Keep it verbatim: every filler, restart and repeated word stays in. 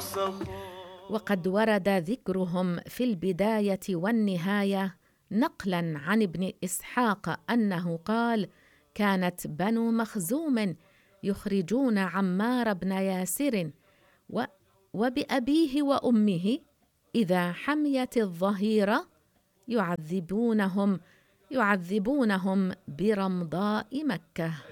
وقد ورد ذكرهم في البداية والنهاية نقلا عن ابن إسحاق أنه قال: كانت بنو مخزوم يخرجون عمار بن ياسر وبأبيه وأمه إذا حميت الظهيرة يعذبونهم يعذبونهم برمضاء مكة.